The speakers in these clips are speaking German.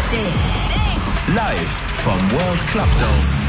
Ding. Live vom World Club Dome.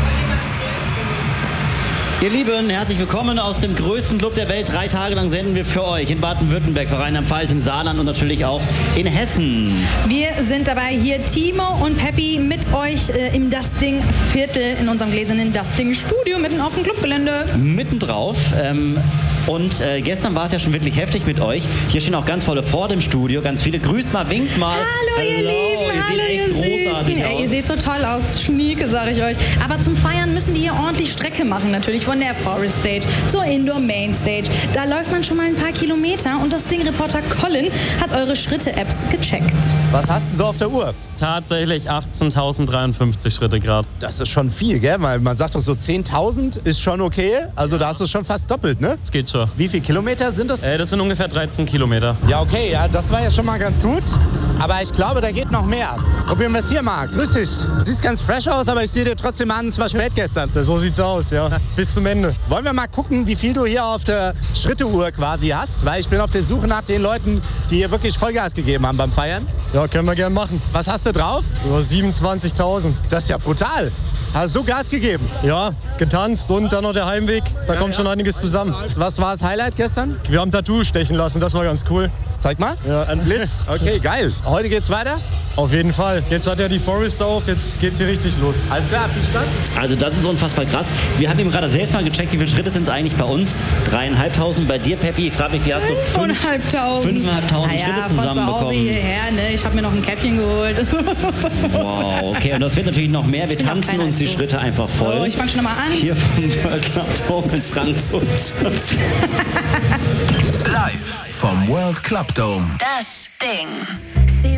Ihr Lieben, herzlich willkommen aus dem größten Club der Welt. 3 Tage lang senden wir für euch in Baden-Württemberg, Rheinland-Pfalz, im Saarland und natürlich auch in Hessen. Wir sind dabei hier, Timo und Peppi, mit euch im Das Ding Viertel, in unserem gläsernen Das Ding Studio, mitten auf dem Clubgelände. Mittendrauf. Und gestern war es ja schon wirklich heftig mit euch. Hier stehen auch ganz volle vor dem Studio, ganz viele. Grüßt mal, winkt mal. Hallo, ihr Lieben. Ihr seht echt großartig aus. Ihr seht so toll aus, Schnieke, sag ich euch. Aber zum Feiern müssen die hier ordentlich Strecke machen, natürlich. Von der Forest Stage zur Indoor Main Stage. Da läuft man schon mal ein paar Kilometer und das Ding-Reporter Colin hat eure Schritte-Apps gecheckt. Was hast du so auf der Uhr? Tatsächlich 18.053 Schritte gerade. Das ist schon viel, gell? Weil man sagt doch so 10.000 ist schon okay. Also da hast du schon fast doppelt, ne? Das geht schon. Wie viele Kilometer sind das? Das sind ungefähr 13 Kilometer. Ja, okay, ja, das war ja schon mal ganz gut. Aber ich glaube, da geht noch mehr. Probieren wir es hier mal. Grüß dich. Du siehst ganz fresh aus, aber ich sehe dir trotzdem an, es war spät gestern. So sieht's aus, ja. Bis zum Ende. Wollen wir mal gucken, wie viel du hier auf der Schritteuhr quasi hast? Weil ich bin auf der Suche nach den Leuten, die hier wirklich Vollgas gegeben haben beim Feiern. Ja, können wir gerne machen. Was hast du drauf? Über 27.000. Das ist ja brutal. Hast du so Gas gegeben? Ja, getanzt und dann noch der Heimweg. Da kommt schon einiges zusammen. Was war das Highlight gestern? Wir haben Tattoo stechen lassen, das war ganz cool. Zeig mal. Ja. Ein Blitz. Okay, geil. Heute geht's weiter? Auf jeden Fall. Jetzt hat ja die Forest auf, jetzt geht's hier richtig los. Alles klar, viel Spaß. Also das ist unfassbar krass. Wir hatten eben gerade selbst mal gecheckt, wie viele Schritte sind es eigentlich bei uns? 3.500 bei dir, Peppi. Ich frage mich, wie hast du 5.500 Schritte zusammenbekommen? Von zu Hause hierher, ne? Ich habe mir noch ein Käffchen geholt. Was muss das so? Wow, okay. Und das wird natürlich noch mehr. Wir tanzen uns die Schritte einfach voll. So, ich fange schon mal an. Hier vom World Club Dome in Frankfurt. Live vom World Club Dome. Das Ding.